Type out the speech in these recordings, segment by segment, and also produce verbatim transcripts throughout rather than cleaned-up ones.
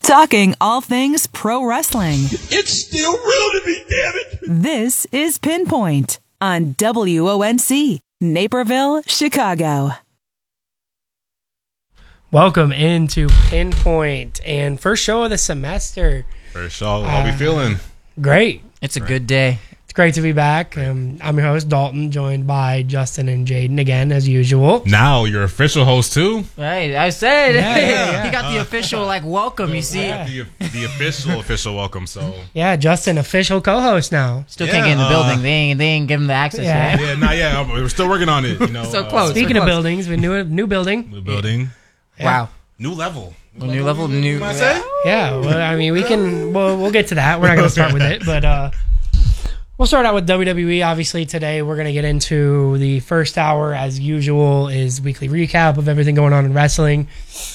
Talking all things pro wrestling. It's still real to me, damn it! This is Pinpoint on W O N C, Naperville, Chicago. Welcome into Pinpoint and first show of the semester. First show, how uh, we feeling? Great. It's a good day. It's great to be back. Um, I'm your host, Dalton, joined by Justin and Jaden again, as usual. Now you're official host, too? Right, I said. Yeah, yeah. He got the official, like, welcome, you see. Yeah. The, the official, official welcome, so. Yeah, Justin, official co-host now. Still yeah, can't get in the uh, building. They ain't, they ain't give him the access yeah. yet. Yeah, not yet. We're still working on it. You know. So close. Uh, Speaking so of close. buildings, we new new building. New building. Yeah. Wow. New level. New, new level, new. What I say? Yeah, well, I mean, we can, we'll, we'll get to that. We're not going to start with it, but uh, we'll start out with W W E. Obviously, today we're going to get into the first hour, as usual, is weekly recap of everything going on in wrestling.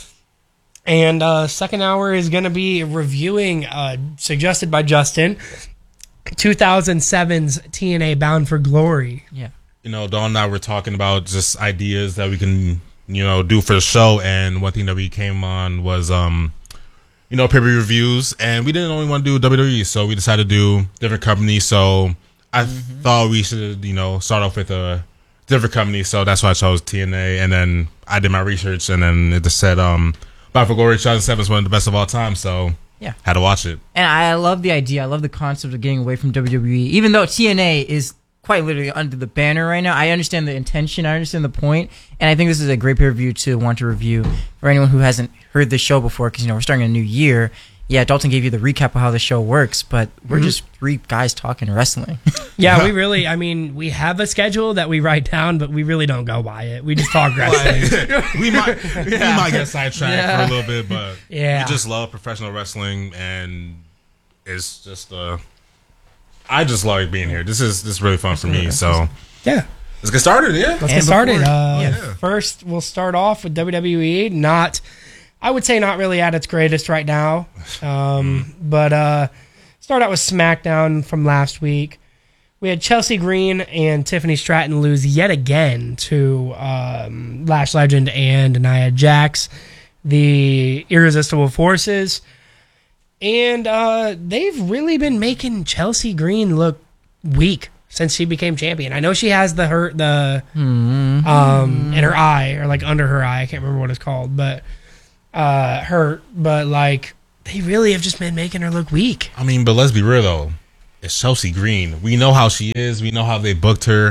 And uh, second hour is going to be reviewing, uh, suggested by Justin, two thousand seven's T N A Bound for Glory. Yeah. You know, Dawn and I were talking about just ideas that we can, you know, do for the show, and one thing that we came on was, um, you know, pay-per-view reviews, and we didn't only want to do W W E, so we decided to do different companies. So I mm-hmm. thought we should, you know, start off with a different company, so that's why I chose T N A, and then I did my research, and then it just said, um, Bound for Glory two thousand seven is one of the best of all time, so yeah, had to watch it. And I love the idea. I love the concept of getting away from W W E, even though T N A is quite literally under the banner right now. I understand the intention, I understand the point, and I think this is a great pay-per-view to want to review for anyone who hasn't heard the show before, because, you know, we're starting a new year. Yeah, Dalton gave you the recap of how the show works, but we're mm-hmm. just three guys talking wrestling. Yeah, we really, I mean, we have a schedule that we write down, but we really don't go by it. We just talk wrestling. we might yeah. we might get sidetracked Yeah. for a little bit, but yeah. we just love professional wrestling, and it's just, uh, I just like being here. This is this is really fun for me, so yeah. Let's get started, yeah? Let's And get started. before- Uh, yeah. First, we'll start off with W W E. Not, I would say not really at its greatest right now. Um, but uh, start out with SmackDown from last week. We had Chelsea Green and Tiffany Stratton lose yet again to um, Lash Legend and Nia Jax, the Irresistible Forces. And uh, they've really been making Chelsea Green look weak since she became champion. I know she has the hurt the Mm-hmm. um in her eye, or like under her eye. I can't remember what it's called, but uh hurt. But like they really have just been making her look weak. I mean, but let's be real though. It's Chelsea Green. We know how she is. We know how they booked her.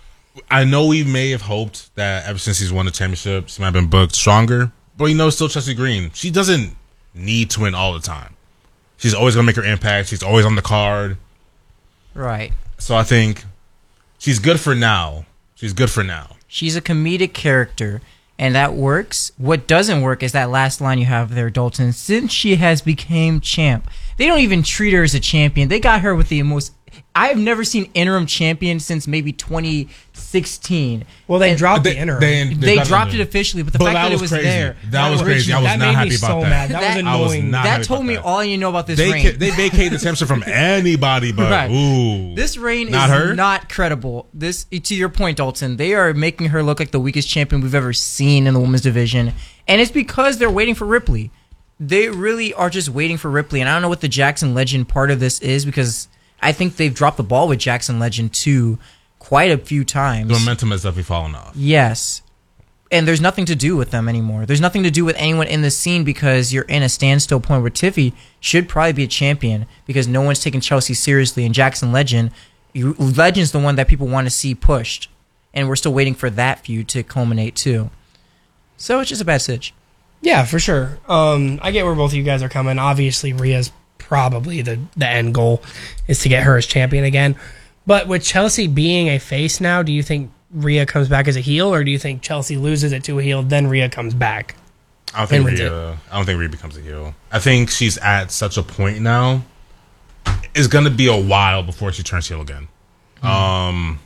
I know we may have hoped that ever since she's won the championship, she might have been booked stronger. But you know, it's still Chelsea Green. She doesn't need to win all the time. She's always gonna make her impact. She's always on the card. Right. So I think she's good for now. She's good for now. She's a comedic character, and that works. What doesn't work is that last line you have there, Dalton. Since she has became champ, they don't even treat her as a champion. They got her with the most... I've never seen interim champion since maybe twenty sixteen. Well, they And dropped They- the interim. they- They got dropped the- it officially, but the But fact that that, it was was crazy. there... That was was- crazy. I was that not made happy me about so that. mad. That, That- was I was annoying. not- That happy told about me that. all you know about this They reign. ca- they vacated the temperature from anybody, but Right. ooh, This reign not is her? not credible. This, to your point, Dalton, they are making her look like the weakest champion we've ever seen in the women's division, and it's because they're waiting for Ripley. They really are just waiting for Ripley, and I don't know what the Jackson Legend part of this is, because I think they've dropped the ball with Jackson Legend too quite a few times. The momentum has definitely fallen off. Yes. And there's nothing to do with them anymore. There's nothing to do with anyone in the scene, because you're in a standstill point where Tiffy should probably be a champion, because no one's taking Chelsea seriously. And Jackson Legend, you, Legend's the one that people want to see pushed. And we're still waiting for that feud to culminate too. So it's just a bad sitch. Yeah, for sure. Um, I get where both of you guys are coming. Obviously, Rhea's probably the, the end goal is to get her as champion again. But with Chelsea being a face now, do you think Rhea comes back as a heel, or do you think Chelsea loses it to a heel, then Rhea comes back? I don't think And wins Rhea. I don't think Rhea becomes a heel. I think she's at such a point now. It's gonna be a while before she turns heel again. Mm. Um,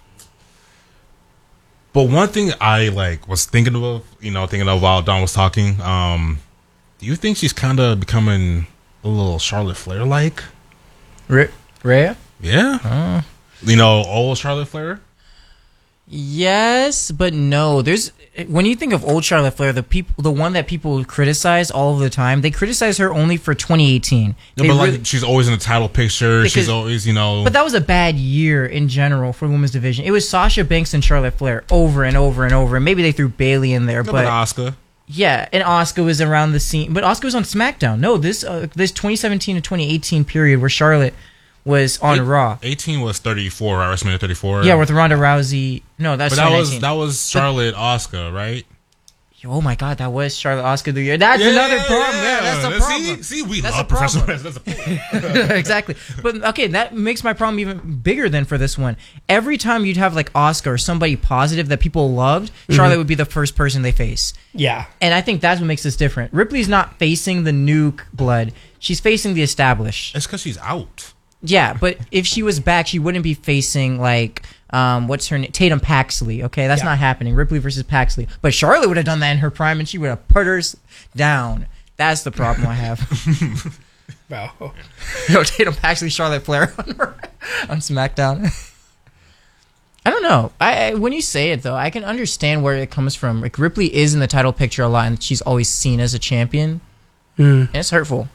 but one thing I like was thinking of, you know, thinking of while Don was talking. Um, do you think she's kind of becoming a little Charlotte Flair like? Rhea? Yeah. Uh. You know, old Charlotte Flair. Yes, but no. There's when you think of old Charlotte Flair, the people, the one that people criticize all of the time, they criticize her only for twenty eighteen. No, They but like really- she's always in the title picture. Because- she's always, you know. But that was a bad year in general for women's division. It was Sasha Banks and Charlotte Flair over and over and over. And maybe they threw Bailey in there, no, but but Asuka. yeah, and Asuka was around the scene. But Asuka was on SmackDown. No, this uh, this twenty seventeen to twenty eighteen period where Charlotte was on Eight- Raw. eighteen was thirty-four, right? WrestleMania thirty-four. Yeah, with Ronda Rousey. No, that's but that was twenty nineteen. that was Charlotte Asuka, right? Oh my God, that was Charlotte Asuka the year. That's another problem. Yeah, that's the problem. See, see, we That's love a problem. professional wrestling. That's a problem. Exactly. But okay, that makes my problem even bigger than for this one. Every time you'd have like Asuka or somebody positive that people loved, Charlotte Mm-hmm. would be the first person they face. Yeah. And I think that's what makes this different. Ripley's not facing the new blood. She's facing the established. It's because she's out. Yeah, but if she was back, she wouldn't be facing like um, what's her name, Tatum Paxley. Okay, that's Yeah. not happening. Ripley versus Paxley. But Charlotte would have done that in her prime, and she would have put her down. That's the problem I have. Well, Yo, Tatum Paxley, Charlotte Flair on, on SmackDown. I don't know. I, I when you say it though, I can understand where it comes from. Like Ripley is in the title picture a lot, and she's always seen as a champion, mm. and it's hurtful.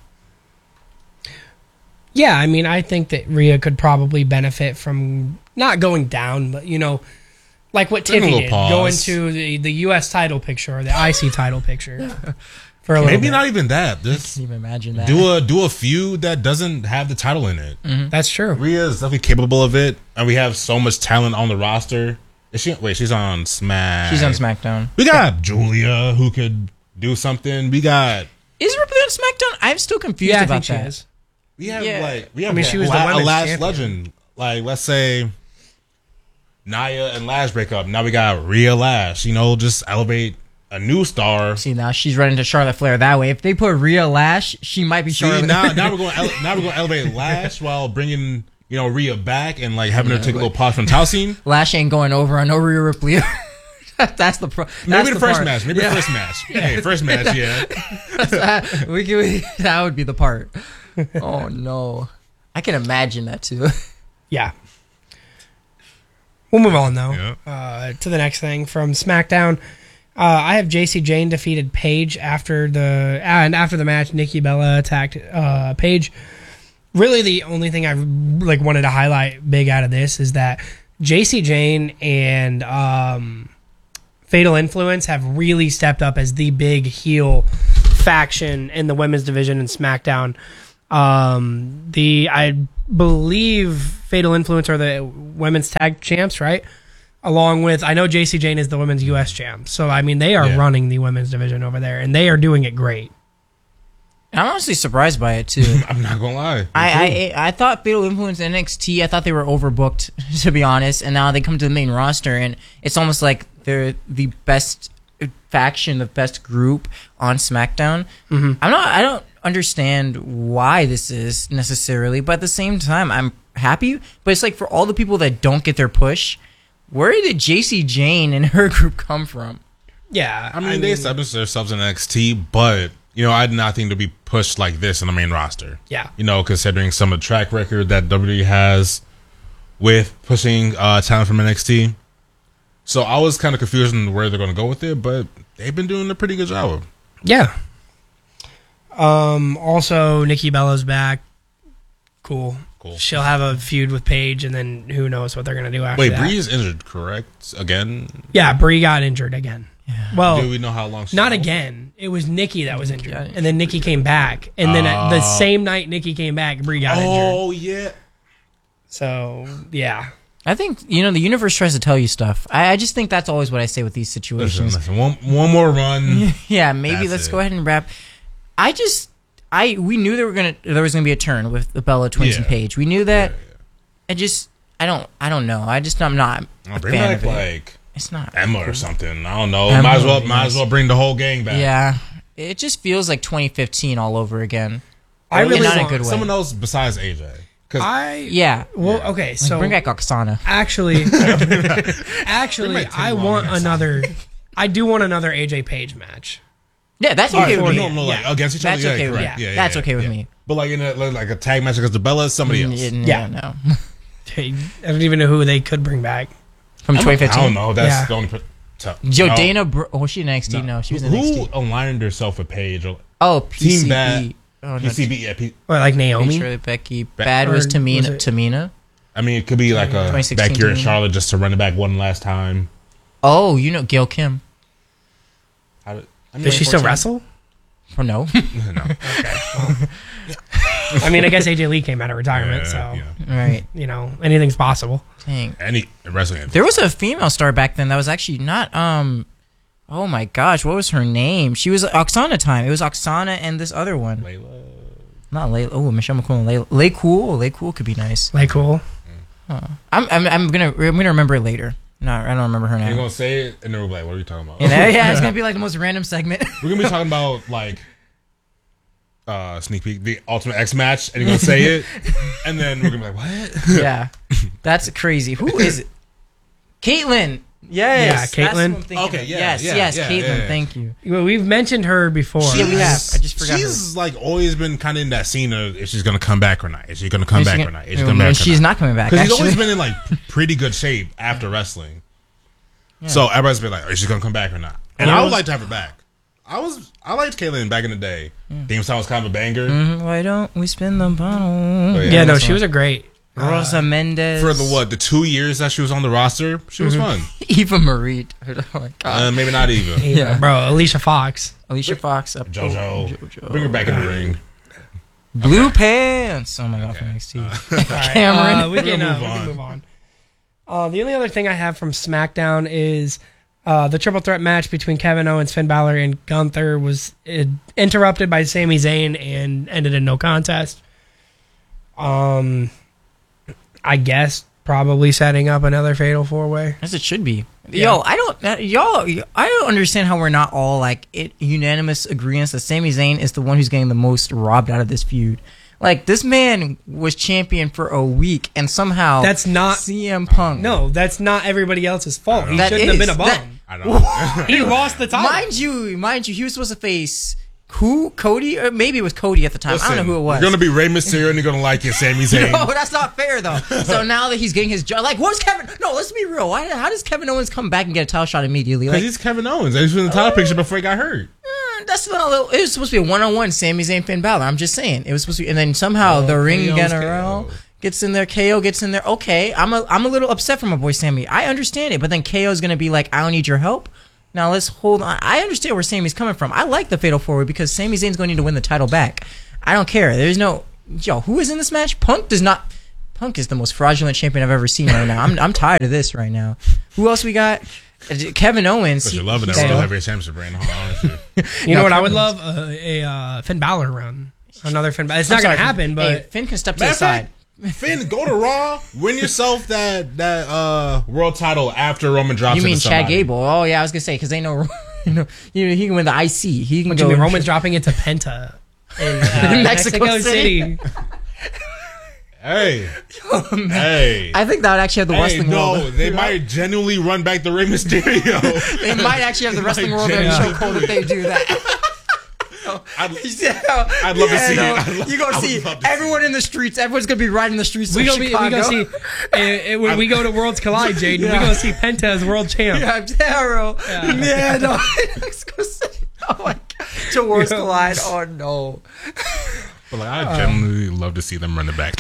yeah, I mean, I think that Rhea could probably benefit from not going down, but, you know, like what Take a Tiffy little did, pause. going to the, the U S title picture or the I C title picture for a little Maybe bit. not even that. Just Can you even imagine that? do a do a feud that doesn't have the title in it. That's true. Rhea is definitely capable of it, and we have so much talent on the roster. Is she? Wait, she's on Smack. She's on SmackDown. We got Julia who could do something. We got. Is Ripley on SmackDown? I'm still confused Yeah, I about think she that. is. We have Yeah. like we have I mean, she was the la- a women's last champion. legend. Like let's say Nia and Lash break up. Now we got Rhea Lash. You know, just elevate a new star. See, now she's running to Charlotte Flair that way. If they put Rhea Lash, she might be See, Charlotte. now now we're going ele- now we're going to elevate Lash while bringing you know Rhea back and like having her take a little pause from Towson. Lash ain't going over on no Rhea Ripley. That's the pro. That's Maybe the, first part. match. Maybe Yeah. the first match. Hey, first match. Yeah. we can, we, that would be the part. Oh no, I can imagine that too. Yeah. We'll move on, though, Yeah. uh, to the next thing from SmackDown. Uh, I have J C Jane defeated Paige after the and after the match, Nikki Bella attacked uh, Paige. Really, the only thing I like wanted to highlight big out of this is that J C Jane and um, Fatal Influence have really stepped up as the big heel faction in the women's division in SmackDown. Um, the I believe Fatal Influence are the women's tag champs, right? Along with, I know J C Jane is the women's U S champ. So, I mean, they are Yeah. running the women's division over there, and they are doing it great. I'm honestly surprised by it too. I'm not gonna lie. I, I I thought Fatal Influence N X T. I thought they were overbooked, to be honest. And now they come to the main roster, and it's almost like they're the best faction, the best group on SmackDown. Mm-hmm. I'm not. I don't understand why this is necessarily, but at the same time, I'm happy. But it's like for all the people that don't get their push, where did J C Jane and her group come from? Yeah. I mean, they established themselves in N X T, but you know, I did not think to be pushed like this in the main roster. Yeah. You know, considering some of the track record that W W E has with pushing uh, talent from N X T. So I was kind of confused on where they're going to go with it, but they've been doing a pretty good job. Yeah. Um. Also, Nikki Bella's back. Cool. Cool. She'll have a feud with Paige, and then who knows what they're going to do after Wait, that. Bree is injured, correct? Again? Yeah, Brie got injured again. Well, Do we know how long she's not out? again. It was Nikki that was injured, got and then Nikki came back, and then at the Oh. same night Nikki came back, Brie got injured. Oh, yeah. So yeah, I think, you know, the universe tries to tell you stuff. I, I just think that's always what I say with these Listen, situations. listen. One, one more run. Yeah, maybe That's let's it. go ahead and wrap. I just, I we knew there were gonna there was gonna be a turn with the Bella Twins and Yeah. Paige. We knew that. Yeah, I just, I don't, I don't know. I just, I'm not yeah. a Bring fan back, of it. like, It's not Emma or something. I don't know. Emma might as well, would be might as nice. well bring the whole gang back. Yeah, it just feels like twenty fifteen all over again. I And really not in a want good way. Someone else besides A J. Cause I Yeah. well Yeah. okay. Like, So bring back Oksana. actually, actually, Bring back I Tim want Long. another. I do want another A J Page match. Yeah, that's All okay right, with no, me. no, like Yeah. against each other. That's yeah, okay with correct. me. Yeah, yeah, That's yeah, okay with yeah. me. But like in a like a tag match against the Bellas, somebody else. Yeah, Yeah. no. Hey, I don't even know who they could bring back. from I don't- twenty fifteen. I don't know. That's Yeah. the only. Per- so, Yo, no. Dana. Br- oh, she in N X T. No, she was in Who N X T. aligned herself with Paige? Or Oh, P C B. Team Bad. Oh, no, P C B. Yeah, P- Or like Naomi. Shirley, Becky. Bad was or Tamina. was it- Tamina. I mean, it could be like a twenty sixteen back here in team. Charlotte just to run it back one last time. Oh, you know Gail Kim. I, I mean, Does she still fourteen. wrestle? Oh no. no. I mean, I guess A J Lee came out of retirement, Yeah, so yeah. Right. you know anything's possible. Dang. Any wrestling. There was a female star back then that was actually not um oh my gosh, what was her name? She was Oksana time. It was Oksana and this other one. Layla. Not Layla. Oh, Michelle McCool and Layla. Lay Cool. Lay Cool could be nice. Like cool. I'm I'm I'm gonna I'm gonna remember it later. No, I don't remember her You're name. gonna say it, and then we're like, "What are you talking about?" You know? Yeah, it's gonna be like the most random segment. We're gonna be talking about like uh sneak peek, the Ultimate X match, and you're gonna say it, and then we're gonna be like, "What?" Yeah. That's crazy. Who is it? Caitlyn. Yes. Yeah, that's Caitlyn. what I'm thinking Okay, of. yeah, yes, yeah, yes, yeah, Caitlyn. yeah, yeah. Thank you. Well, we've mentioned her before. Yeah, we have. I just forgot She's like always been kind of in that scene of if she's gonna come back or not. Is she gonna come Is she back gonna- or not? Is she Mm, coming back? and she's not coming back. because she's always actually. been in like p- pretty good shape after wrestling. So everybody's been like, "Is she gonna come back or not?" And Yeah. I would like to have her back. I was I liked Caitlyn back in the day. Theme song was kind of a banger. Mhm, Why don't we spin the bottle? Oh, yeah. Yeah, no, she was a great. Rosa Mendez. For the what the two years that she was on the roster, she was fun. Eva Marie. Oh my god. Uh, maybe not even Yeah, bro, Alicia Fox. Alicia Fox. Up. JoJo. Oh, JoJo. Bring her back in the ring. Blue pants. Oh my god, from N X T. All right, Cameron. uh, we can, We'll uh, move we can on. move on. Uh, the only other thing I have from SmackDown is uh, the triple threat match between Kevin Owens, Finn Balor, and Gunther was uh, interrupted by Sami Zayn and ended in no contest. Um, I guess probably setting up another fatal four way. As it should be. Yeah. Yo, I don't, uh, y'all, I don't understand how we're not all like it, unanimous agreement that Sami Zayn is the one who's getting the most robbed out of this feud. Like this man was champion for a week, and somehow That's not- C M Punk. No, that's not everybody else's fault. He That shouldn't have is. been a bum. That- I don't know. He lost the title. mind you, mind you, he was supposed to face who? Cody, or maybe it was Cody at the time. I don't know who it was. You're gonna be Rey Mysterio and you're gonna like it, Sami Zayn. No, that's not fair though. So now that he's getting his job, like, what's Kevin? No, let's be real. Why, how does Kevin Owens come back and get a title shot immediately? Because Like, he's Kevin Owens. He was in the title picture before he got hurt. eh, that's not a little. It was supposed to be a one-on-one Sami Zayn Finn Balor. I'm just saying it was supposed to be, and then somehow the ring K O's general K O. gets in there. K O gets in there. Okay, I'm a I'm a little upset for my boy Sammy. I understand it, but then K O's gonna be like, I don't need your help. Now let's hold on. I understand where Sammy's coming from. I like the Fatal Four Way because Sami Zayn's going to need to win the title back. I don't care. There's no yo. Who is in this match? Punk does not. Punk is the most fraudulent champion I've ever seen right now. I'm I'm tired of this right now. Who else we got? Uh, Kevin Owens. But he- you're loving that he's World still- Heavyweight Championship right now, honestly. You know No, what I would Kevin's- love? Uh, a uh, Finn Balor run. Another Finn Balor. It's I'm not going sorry, to happen, but hey, Finn can step to Matter the of fact, side. Finn, go to Raw, win yourself that that uh, world title after Roman drops You it mean to Chad somebody. Gable? Oh yeah, I was gonna say because they know, you know, you know, he can win the I C. He can what go. do you mean, Roman's dropping it to Penta in uh, Mexico Mexico, City. City. Hey, hey. I think that would actually have the Hey, wrestling no, world. they might genuinely run back the Rey Mysterio. They might actually have the wrestling world there Yeah. so cold if they do that. I'd, Yeah, I'd love to yeah, see no, it. I'd love- you gonna I would see love to see everyone in the streets. Everyone's gonna be riding the streets We of go, be, we Chicago. go see uh, uh, when we go to Worlds Collide, Jaden. Yeah. We go see Penta as world champ. Yeah, Taro. Yeah, no. Mexico City. Oh my god. To Worlds Yeah. Collide. Oh no. But like, I genuinely love to see them run it back.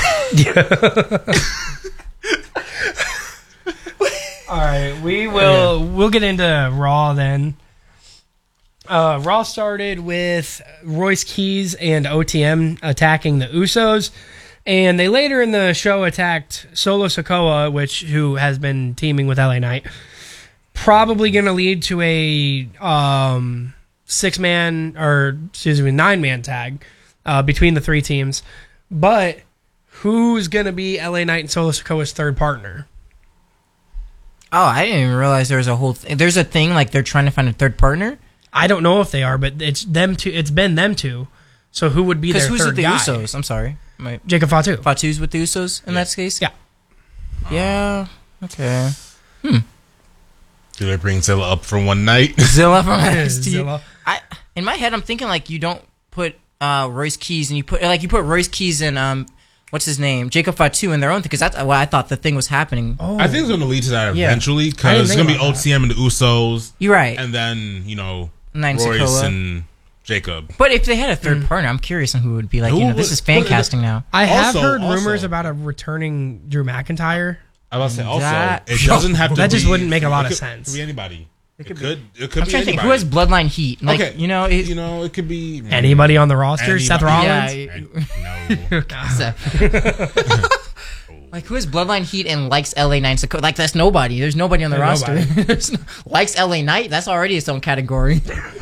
All right, we will. We'll get into Raw then. Uh, Raw started with Royce Keys and O T M attacking the Usos, and they later in the show attacked Solo Sikoa, which who has been teaming with L A Knight. Probably going to lead to a um, six man or excuse me nine man tag uh, between the three teams. But who's going to be L A Knight and Solo Sikoa's third partner? Oh, I didn't even realize there was a whole. Th- There's a thing like they're trying to find a third partner. I don't know if they are, but it's them two. It's been them two. So who would be Because their who's third with the guy? Usos? I'm sorry. My Jacob Fatu. Fatu's with the Usos in that case. Yeah. Yeah. Okay. Do they bring Zilla up for one night? Zilla from N X T. Zilla. I in my head I'm thinking like you don't put uh, Royce Keys and you put like you put Royce Keys and um what's his name, Jacob Fatu in their own thing, because that's what I thought the thing was happening. Oh, I think it's going to lead to that Yeah. eventually I didn't because it's think going to be about O T M and the Usos, You're right. and then you know Nine Royce Sikoa. and Jacob. But if they had a third partner, I'm curious on who would be like, Who you know, this would- is fan what- casting now. I have Also- heard rumors also- about a returning Drew McIntyre. I was saying also That- it doesn't have to. That just be- wouldn't make a lot it of could- sense. It could be anybody. It could. It could, I'm be trying to think, anybody. who has bloodline heat? Like, Okay, you know, it, you know, it could be Anybody on the roster? Seth Anybody. Rollins? Yeah. And- no. Like, who has bloodline heat and likes L A Knight? Like, that's nobody. There's nobody on the There's roster. nobody. There's no, likes L A Knight? That's already its own category.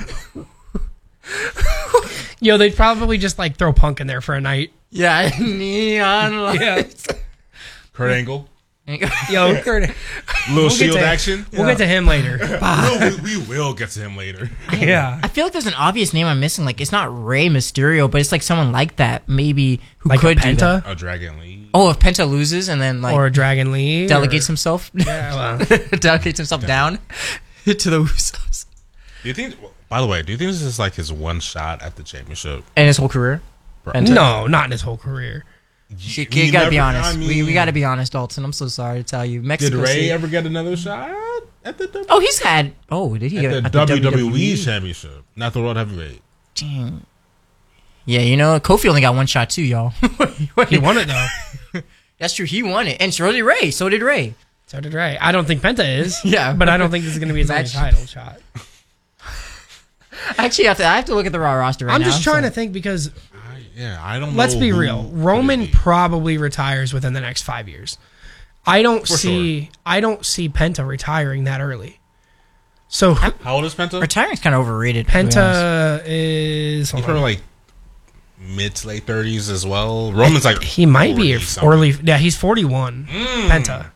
Yo, they'd probably just like throw Punk in there for a night. Yeah, neon lights. Kurt Angle, Yo, Kurt, little get shield to- action. we'll get to him later. We'll- we, we will get to him later. Yeah. I feel like there's an obvious name I'm missing. Like, it's not Rey Mysterio, but it's like someone like that, maybe, who Like a could do that. Penta A Dragon Lee. Oh, if Penta loses and then, like, or Dragon Lee. delegates or, himself, Yeah, well, delegates himself down to the Usos. Do you think? By the way, do you think this is like his one shot at the championship? And his whole career? Penta. no, not in his whole career. You, You you gotta be never- honest. I we, we mean- gotta be honest, Dalton. I'm so sorry to tell you. Did Mexico Ray City. ever get another shot at the W- Oh, he's had. Oh, did he at get the, at W W E, W W E? championship, not the World Heavyweight? Dang. Yeah, you know, Kofi only got one shot too, y'all. He won it though. That's true. He won it, and so did Ray. So did Ray. So did Ray. I don't think Penta is. Yeah. but I don't think this is going to be his only Match. title shot. Actually, I have to. I have to look at the Raw roster right I'm now. just trying so- to think because I, yeah, I don't. let's know be who real. could Roman it be. probably retires within the next five years. I don't For see. I don't see Penta retiring that early. So How old is Penta? Retiring's kind of overrated. to be honest. Penta is. He's hold on. probably like mid to late thirties as well. Roman's like He might be forty-something. early. Yeah, he's forty-one. Mm. Penta.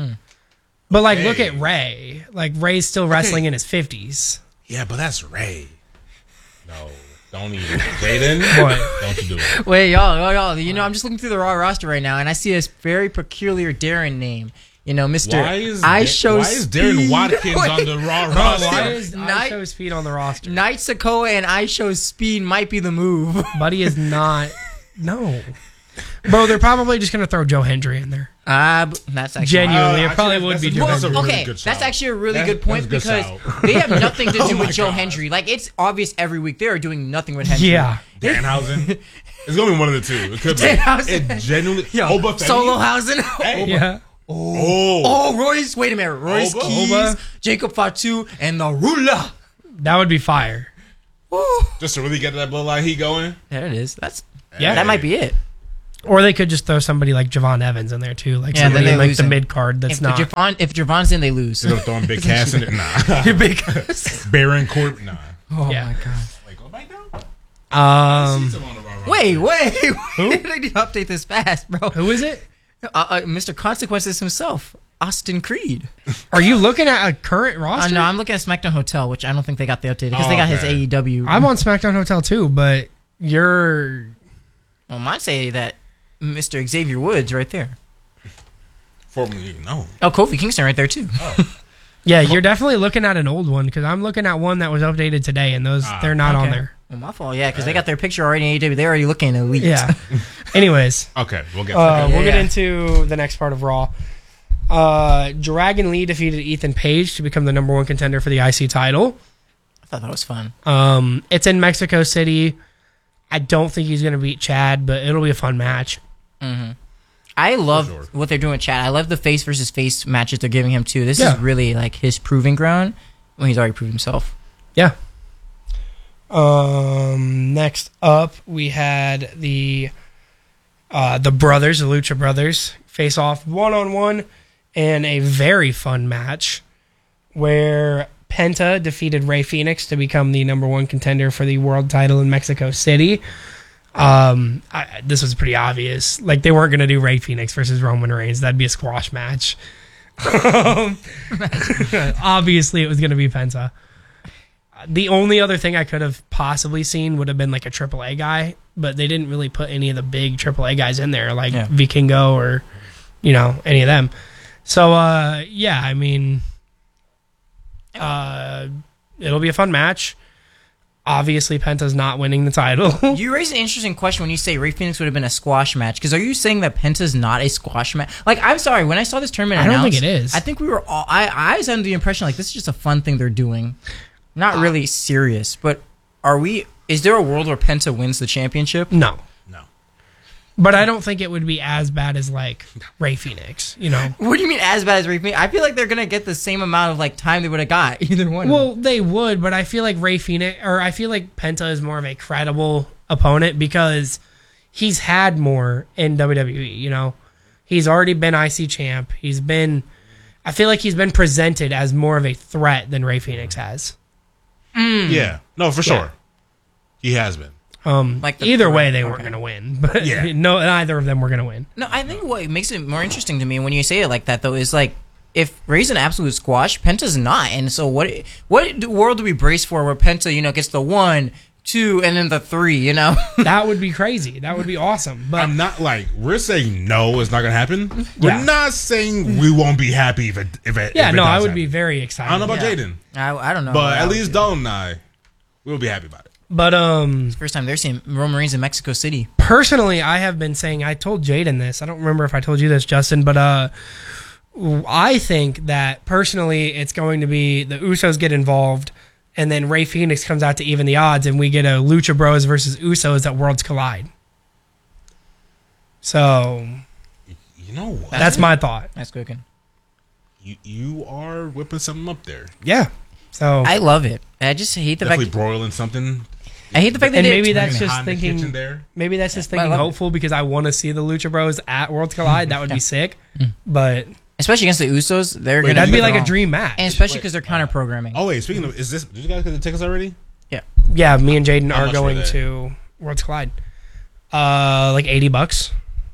But like, look Okay. at Ray. Like Ray's still wrestling in his fifties. Yeah, but that's Ray. No, don't even. Jaden, What? don't you do it? Wait, y'all, y'all, y'all. You know, I'm just looking through the Raw roster right now, and I see this very peculiar Darren name. You know, Mister Why is I Da- show why is Darren Speed. Watkins Wait. on the Raw Bro, roster? why is I Night- show speed on the roster? Knight Sokoa and I show Speed might be the move. Buddy is not. No. Bro, they're probably just going to throw Joe Hendry in there. Ah, b that's actually Genuinely, Uh, it probably actually, would that's be a- Joe that's a Hendry. really okay, good that's shout. actually a really That's- good point that's a good because shout. they have nothing to do Oh my with Joe God. Hendry. Like, it's obvious every week they are doing nothing with Hendry. Yeah. Danhausen. It's gonna be one of the two. It could be. Danhausen. It genuinely. Yo, Oba Femi? Solohausen. Hey. Yeah. Oh. Oh, Royce. Wait a minute. Royce Oba? Keys, Oba? Jacob Fatu, and the Rula. That would be fire. Woo. Just to really get that bloodline heat going. There it is. That's Yeah. that might be it. Or they could just throw somebody like Javon Evans in there too. Like Yeah, then somebody they in like lose the him. mid card that's If, not. Javon, if Javon's in, they lose. They're gonna throw in Big Cass in it. Nah. Because Baron Court. Nah. oh Yeah. my god. Wait, go back down. Um, He's on the Raw roster. Wait, wait, wait. They need to update this fast, bro. who is it? Uh, uh, Mister Consequences himself, Austin Creed. Are you looking at a current Uh, roster? no, I'm looking at SmackDown Hotel, which I don't think they got the updated because they Oh, got his okay. A E W. I'm on SmackDown Hotel too, but you're. Well, might say that Mister Xavier Woods right there. Formerly, no. Oh, Kofi Kingston right there too. Yeah, you're definitely looking at an old one because I'm looking at one that was updated today, and those Ah, they're not on Okay. there. Well, my fault. Yeah, because they got their picture already in A E W. They're already looking elite. Yeah. Anyways, Okay, we'll get. uh, to we'll Yeah. get into the next part of Raw. Uh, Dragon Lee defeated Ethan Page to become the number one contender for the I C title. I thought that was fun. Um, it's in Mexico City. I don't think he's going to beat Chad, but it'll be a fun match. I love sure. what they're doing with Chad. I love the face versus face matches they're giving him too. This Yeah. is really like his proving ground when he's already proved himself. Yeah. Um, next up, we had the uh, the brothers, the Lucha Brothers, face off one on one in a very fun match where Penta defeated Rey Fenix to become the number one contender for the world title in Mexico City. Um, I, this was pretty obvious. Like they weren't going to do Rey Fenix versus Roman Reigns. That'd be a squash match. Um, obviously, it was going to be Penta. The only other thing I could have possibly seen would have been like a triple A guy, but they didn't really put any of the big triple A guys in there, like Yeah. Vikingo or, you know, any of them. So, uh, yeah, I mean, uh, it'll be a fun match. obviously Penta's not winning the title. You raise an interesting question when you say Ray Phoenix would have been a squash match. Because are you saying that Penta's not a squash match? Like, I'm sorry, when I saw this tournament I don't announced, think it is. I think we were all. I, I was under the impression like this is just a fun thing they're doing, not really serious. But are we? Is there a world where Penta wins the championship? No. No. But I don't think it would be as bad as like Ray Phoenix, you know. What do you mean as bad as Ray Phoenix? I feel like they're gonna get the same amount of like time they would have got either one. Well, they would, but I feel like Ray Phoenix, or I feel like Penta is more of a credible opponent because he's had more in W W E. You know, he's already been I C champ. He's been, I feel like he's been presented as more of a threat than Ray Phoenix has. Mm. Yeah, no, for sure, he has been. Um, Like the either threat, way, they okay. weren't going to win. But Yeah. no, neither of them were going to win. No, I think what makes it more interesting to me when you say it like that, though, is like if Ray's an absolute squash, Penta's not, and so what? What world do we brace for where Penta, you know, gets the one, two, and then the three? You know, That would be crazy. That would be awesome. But I'm not like we're saying no, it's not gonna happen. We're Yeah. not saying we won't be happy if it if it. yeah, if it no, does I would be happen. very excited. I don't know about Yeah. Jaden, I, I don't know, but I at would least do. Dalton and I, we'll be happy about it. But um, First time they're seeing Roman Reigns in Mexico City. personally, I have been saying, I told Jaden this. I don't remember if I told you this, Justin, but uh, I think that personally it's going to be the Usos get involved, and then Ray Phoenix comes out to even the odds, and we get a Lucha Bros versus Usos at Worlds Collide. So You know what? that's my thought. That's cooking. You you are whipping something up there. Yeah. So I love it. I just hate the Definitely fact. broiling something. I hate the fact that And they maybe did- that's Hot just in the thinking. kitchen there. Maybe that's just But I thinking love it. hopeful because I want to see the Lucha Bros at Worlds Collide. That would be sick. But especially against the Usos. They're Wait, gonna that'd be put like it a on. dream match. and especially because they're counter programming. Oh wait, speaking of, is this? Did you guys get the tickets already? Yeah, Yeah, me and Jaden How are much going were they? to Worlds Collide. Uh, like eighty bucks.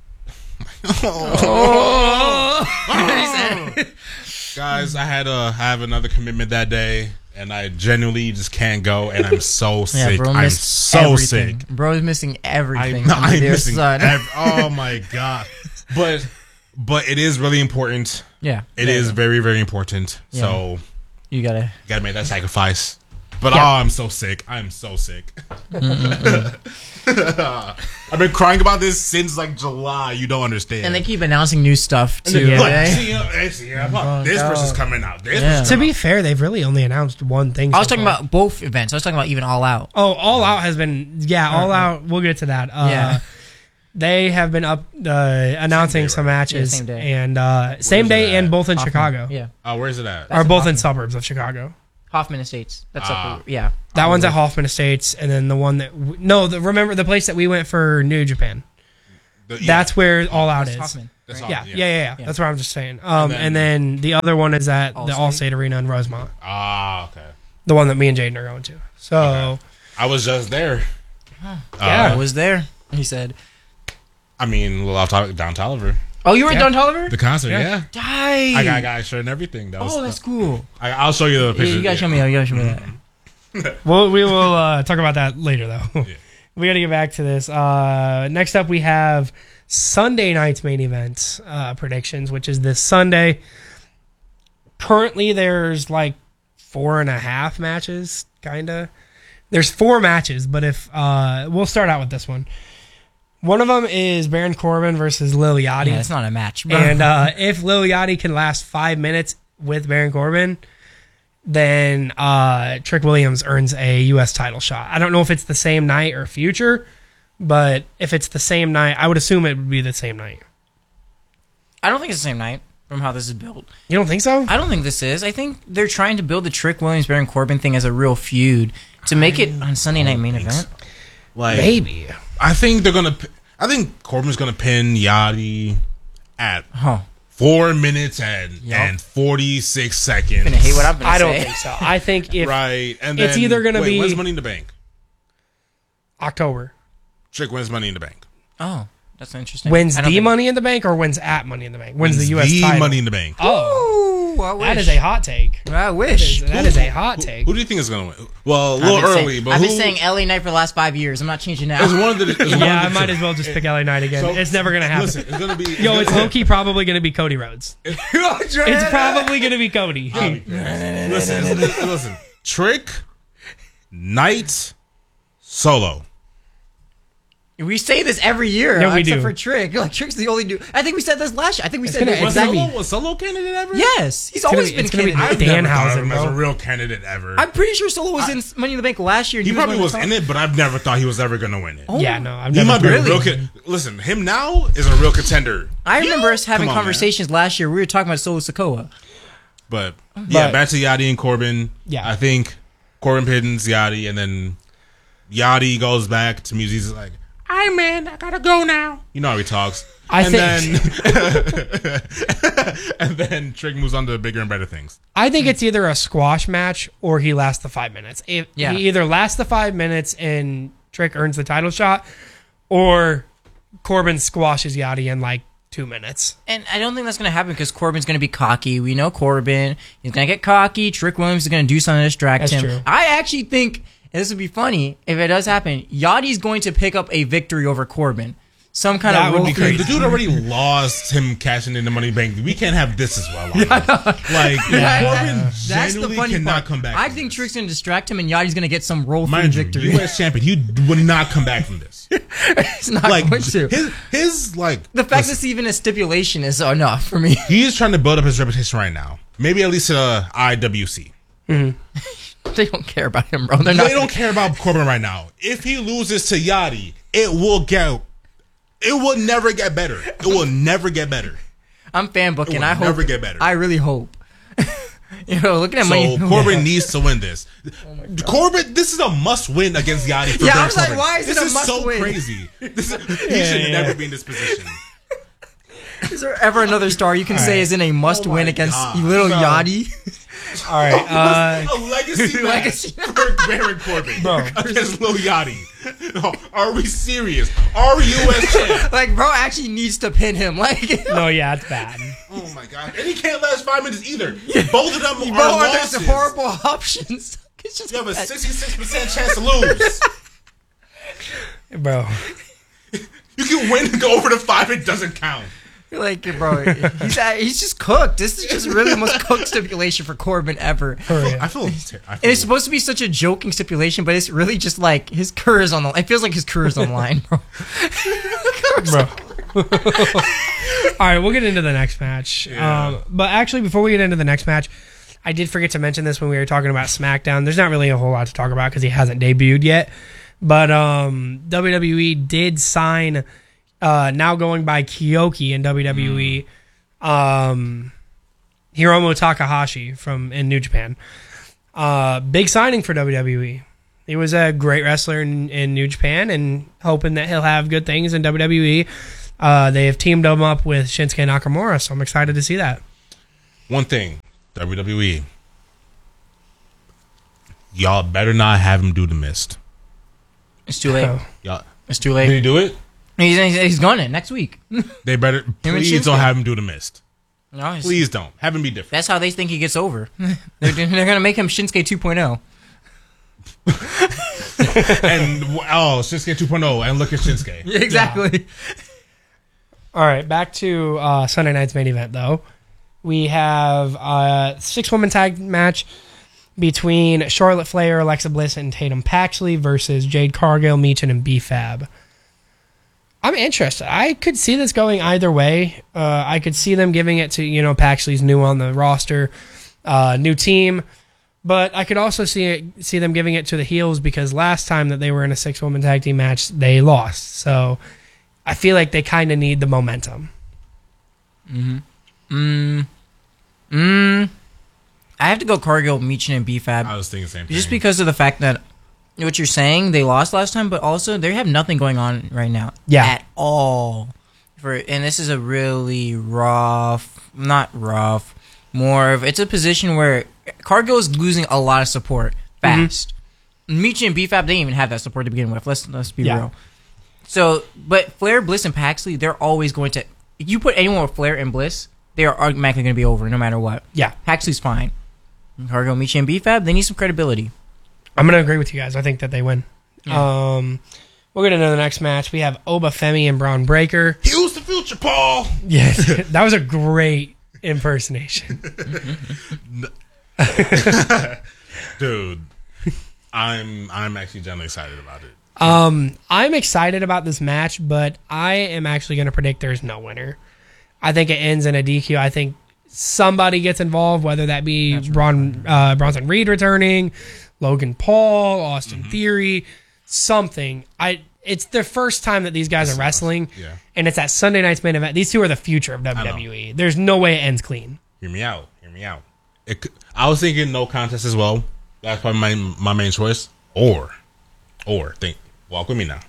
Guys, I had to have another commitment that day, and I genuinely just can't go, and I'm so yeah, sick. bro. I'm Missed so everything. sick. Bro's missing everything. I'm, under I'm their missing. sun. Ev- oh my god! But but it is really important. yeah, It is very very important. Yeah. So You gotta. you gotta make that sacrifice. But Yeah. oh, I'm so sick. I'm so sick. I've been crying about this since like July. You don't understand. And they keep announcing new stuff too. Yeah. Look, right? see, uh, hey, see, uh, look, this God. person's coming out. This Yeah. person's To coming be fair, they've really only announced one thing. I was so talking far. about both events. I was talking about even All Out. Oh, All Out has been. Yeah, All Out. We'll get to that. Uh, Yeah. They have been up uh, announcing day, some right? matches, Yeah, same day. and uh, same is day it and at? both in Hoffman. Chicago. Yeah, out. Oh, where's it at? Are in both in Hoffman. suburbs of Chicago. Hoffman Estates. That's Ah. up. Yeah, That one's at Hoffman Estates, and then the one that w- no, the, remember the place that we went for New Japan. The- yeah. That's where All Out That's is. Hoffman. That's right? Yeah, Hoffman, yeah, yeah. yeah, yeah, Yeah. That's what I'm just saying. Um, then- and then the other one is at the Allstate. Allstate Arena in Rosemont, Ah, okay. the one that me and Jaden are going to. So Okay. I was just there. I yeah, was there. He said, I mean, a little off topic, Down Tolliver. "Oh, you were Yeah. at Don Tolliver? The concert, Yeah. yeah. Die. I got, I got a shirt and everything. That was, Oh, that's cool. I, I'll show you the Yeah, picture. you gotta show me. You gotta show me that. well, we will uh, talk about that later, though. We got to get back to this. Uh, next up, we have Sunday night's main event uh, predictions, which is this Sunday. Currently, there's like four and a half matches, kind of. There's four matches, but if uh, we'll start out with this one. One of them is Baron Corbin versus Lil Yachty. Yeah, it's not a match, bro. And uh, if Lil Yachty can last five minutes with Baron Corbin, then uh, Trick Williams earns a U S title shot. I don't know if it's the same night or future, but if it's the same night, I would assume it would be the same night. I don't think it's the same night from how this is built. You don't think so? I don't think this is. I think they're trying to build the Trick Williams Baron Corbin thing as a real feud to make it on Sunday night main event. like, Maybe. I think they're gonna. p- I think Corbin's gonna pin Yachty at Huh. four minutes and Yup. and forty six seconds. Gonna hate what I'm gonna I say. don't think so. I think if right, and it's then, either gonna wait, be- when's Money in the Bank? October Trick wins Money in the Bank. Oh, that's interesting. wins I don't the think- Money in the Bank or wins at Money in the Bank. Wins, Wins the U S the title. Money in the Bank. Oh, Ooh, I wish. that is a hot take. I That wish. is, that is a hot take. Who do you think is gonna win? Well, a I've little been saying- early, but I've who? been saying L A Knight for the last five years. I'm not changing now. It's one of the. It's one Yeah, of I the might two. as well just pick L A Knight again. So- It's never gonna happen. Listen, it's gonna be. It's Yo, gonna, it's low key probably gonna be Cody Rhodes. It's probably gonna be Cody. listen, listen, listen. Trick, Knight, Solo. We say this every year, Yeah, we except do. for Trick. Like Trick's the only dude. I think we said this last year. I think we It's said gonna- this it's Was gonna exactly. be- Solo, was Solo candidate ever? Yes, he's gonna always be- been it's gonna be candidate. I've never Danhausen, thought of him as bro. a real candidate ever. I'm pretty sure Solo was in Money in the Bank last year. and he was probably one of was the in top- it, but I've never thought he was ever going to win it. Oh, Yeah, no, I've He never. might be really? a real con- Listen, him now is a real contender. I remember us having Come on, man. conversations last year. We were talking about Solo Sikoa. But, yeah, But- back to Yachty and Corbin. Yeah. I think Corbin pins Yachty, and then Yachty goes back to music. He's like, "Hey, man, I gotta go now." You know how he talks. I and think- then and then Trick moves on to bigger and better things. I think it's either a squash match or he lasts the five minutes. If Yeah. he either lasts the five minutes and Trick earns the title shot, or Corbin squashes Yachty in like two minutes. And I don't think that's going to happen because Corbin's going to be cocky. We know Corbin. He's going to get cocky. Trick Williams is going to do something to distract That's him. true. I actually think, and this would be funny, if it does happen, Yachty's going to pick up a victory over Corbin. Some kind That of would roll be through. crazy. The dude already lost him cashing in the money bank. We can't have this as well. Like, Yeah, Corbin That's the genuinely funny cannot part. come back. I from think this. Trick's going to distract him, and Yachty's going to get some roll through Mind you, victory. U S champion. He would not come back from this. He's not Like going to. his, his like The fact listen, this even a stipulation is enough for me. he's trying to build up his reputation right now. Maybe at least uh, I W C. They don't care about him, bro. They're not. They don't care about Corbin right now. If he loses to Yachty, it will get. It will never get better. It will never get better. I'm fan booking. It will I hope. never get better. I really hope. You know, looking at So money. Corbin needs to win this. Corbin, this is a must win against Yachty. For Yeah, I Baron was like, Corbin. why is it this a is must so win? crazy. This is, he Yeah, should yeah. never be in this position. Is there ever another star you can say right. is in a must Oh win my against God. little No. Yachty? All right. Uh, A legacy Legacy match for Baron Corbin Bro. against Lil Yachty. Are we serious? Are we U S champ? Like, bro actually needs to pin him. Like, no, yeah, it's bad. Oh my god! And he can't last five minutes either. Both of them bro, are are losses. there's horrible options. It's just You have a sixty-six percent chance to lose. Bro. You can win and go over to five. It doesn't count. like, bro, he's uh, he's just cooked. This is just really the most cooked stipulation for Corbin ever. For real. I feel. ter- I And feel it's supposed to be such a joking stipulation, but it's really just like his career's on the line. It feels like his career's on the line, bro. Bro. All right, we'll get into the next match. Yeah. Um, but actually, before we get into the next match, I did forget to mention this when we were talking about SmackDown. There's not really a whole lot to talk about because he hasn't debuted yet. But um, W W E did sign, uh, now going by Kyoki in W W E, um, Hiromu Takahashi from in New Japan. Uh, big signing for W W E. He was a great wrestler in, in New Japan, and hoping that he'll have good things in W W E. Uh, they have teamed him up with Shinsuke Nakamura, so I'm excited to see that. One thing, W W E. Y'all better not have him do the mist. It's too late. Oh. Y'all, It's too did late. he do it? He's, he's, he's going it next week. They better. and Please Shinsuke. don't have him do the mist. No, it's- Please don't. Have him be different. That's how they think he gets over. they're they're going to make him Shinsuke two point oh. And oh, Shinsuke two point oh, and look at Shinsuke. Exactly. All right, back to uh, Sunday night's main event, though. We have a six-woman tag match between Charlotte Flair, Alexa Bliss, and Tatum Paxley versus Jade Cargill, Meechin, and B-Fab. I'm interested. I could see this going either way. Uh, I could see them giving it to, you know, Paxley's new on the roster, uh, new team. But I could also see it, see them giving it to the heels because last time that they were in a six-woman tag team match, they lost. So I feel like they kind of need the momentum. Mm. Mm. I have to go Cargill, Meechin, and B-Fab. I was thinking the same thing. Just because of the fact that what you're saying, they lost last time, but also they have nothing going on right now. Yeah. At all. For and this is a really rough, not rough, more of it's a position where Cargill is losing a lot of support fast. Mm-hmm. Meechin and B-Fab, they didn't even have that support to begin with. Let's let's be Yeah. real. So, but Flair, Bliss, and Paxley, they're always going to. If you put anyone with Flair and Bliss, they are automatically going to be over no matter what. Yeah. Paxley's fine. Cargill, Meechin, and B-Fab, they need some credibility. I'm going to agree with you guys. I think that they win. Yeah. Um, we'll get into the next match. We have Oba Femi and Braun Breaker. Use the future, Paul. Yes, that was a great impersonation. Dude, I'm I'm actually generally excited about it. Um, I'm excited about this match, but I am actually going to predict there's no winner. I think it ends in a D Q. I think somebody gets involved, whether that be Braun, uh, Bronson Reed returning, Logan Paul, Austin mm-hmm. Theory, something. I. It's the first time that these guys That's are wrestling, yeah. and it's that Sunday night's main event. These two are the future of W W E. There's no way it ends clean. Hear me out. Hear me out. It, could- I was thinking no contest as well. That's probably my my main choice. Or, or think. Walk with me now.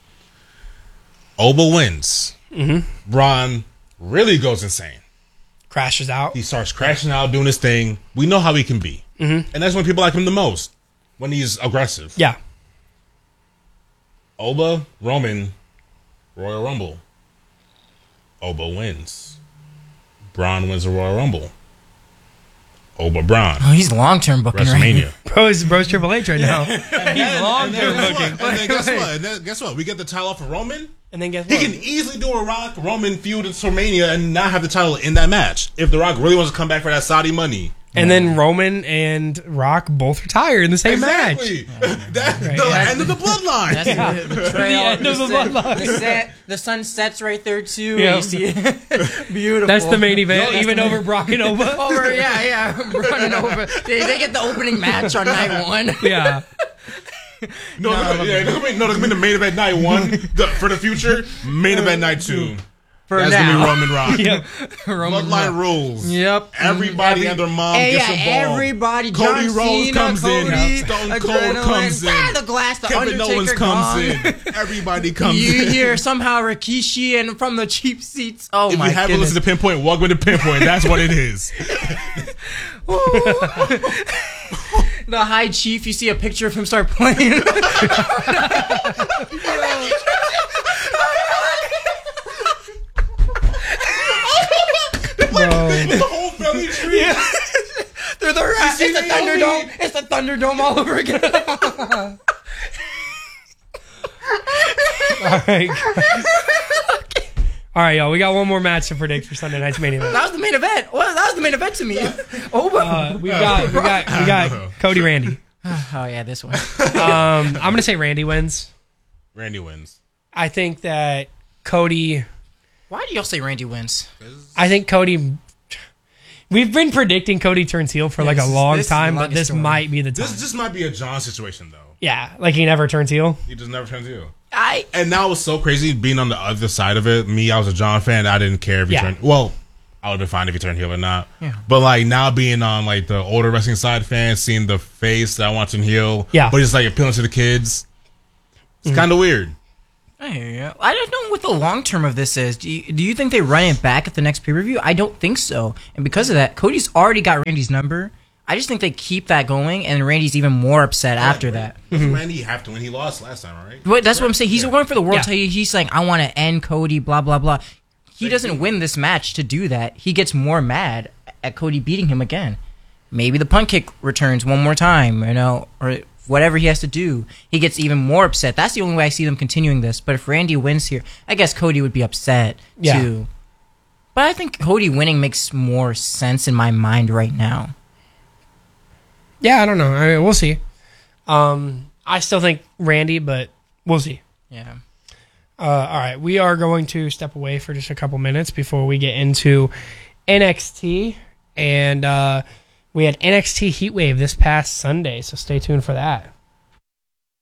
Oba wins. Mm-hmm. Braun really goes insane. Crashes out. He starts crashing out, doing his thing. We know how he can be. Mm-hmm. And that's when people like him the most. When he's aggressive. Yeah. Oba, Roman, Royal Rumble. Oba wins. Braun wins the Royal Rumble. Oba Braun. Oh, he's long-term booking WrestleMania. right Bro's, bro's Triple H right now. He's long-term and then guess booking. what? And then guess what? And then guess what? We get the title for Roman. And then guess He what? can easily do a Rock Roman feud at WrestleMania and not have the title in that match. If The Rock really wants to come back for that Saudi money. And then Roman and Rock both retire in the same Exactly. match. That's Right. the Yeah. end of the bloodline. That's the betrayal. The end of the sun- bloodline. The, set, the sun sets right there too. Yeah. You see it. Beautiful. That's the main event, Yo, even that's the over Brock and Oba. over. Yeah, yeah. Running over. They, they get the opening match on night one. Yeah. No, no, yeah, no, no, no, no, the main event night one the, for the future. Main event night two. For That's now. gonna be Roman Rock. Yep. Roman Bloodline rules. Yep. Everybody Every- and their mom Hey, gets yeah, involved. everybody. Cody John Rhodes Cena, comes in. Cody, Stone Cold Adrenaline, comes in. ah, the glass. The Kevin Undertaker Owens comes gone. in. Everybody comes You in. hear somehow Rikishi and from the cheap seats. Oh If my you haven't goodness. listened to Pinpoint, walk with the Pinpoint. That's what it is. The High Chief, you see a picture of him start playing. Bro. The whole Philly tree. They're the it's the Naomi? Thunderdome. It's the Thunderdome all over again. All right. All right, y'all. We got one more match to predict for Sunday night's main event. That was the main event. Well, that was the main event to me. Oh, Uh, we got we got we got Cody Randy. oh yeah, this one. Um, I'm gonna say Randy wins. Randy wins. I think that Cody. Why do y'all say Randy wins? I think Cody. We've been predicting Cody turns heel for Yeah, like a this is- long this is the time, but longest this story. might be the time. This just might be a John situation, though. Yeah, like he never turns heel. He just never turns heel. I And now it's so crazy being on the other side of it. Me, I was a John fan. I didn't care if he Yeah. turned. Well, I would have been fine if he turned heel or not. Yeah. But like now being on like the older wrestling side fans, seeing the face that wants him heel. Yeah. But it's like appealing to the kids. It's kind of weird. I hear you. I don't know what the long term of this is. Do you, do you think they run it back at the next pay per view? I don't think so. And because of that, Cody's already got Randy's number. I just think they keep that going, and Randy's even more upset after that. Doesn't Randy have to win? He lost last time, right? But that's what I'm saying. He's going for the world Yeah. title. He's like, I want to end Cody, blah, blah, blah. He doesn't win this match to do that. He gets more mad at Cody beating him again. Maybe the punt kick returns one more time, you know, or whatever he has to do. He gets even more upset. That's the only way I see them continuing this. But if Randy wins here, I guess Cody would be upset Yeah. too. But I think Cody winning makes more sense in my mind right now. Yeah, I don't know. I mean, we'll see. Um, I still think Randy, but we'll see. Yeah. Uh, all right, we are going to step away for just a couple minutes before we get into N X T, and uh, we had N X T Heatwave this past Sunday, so stay tuned for that.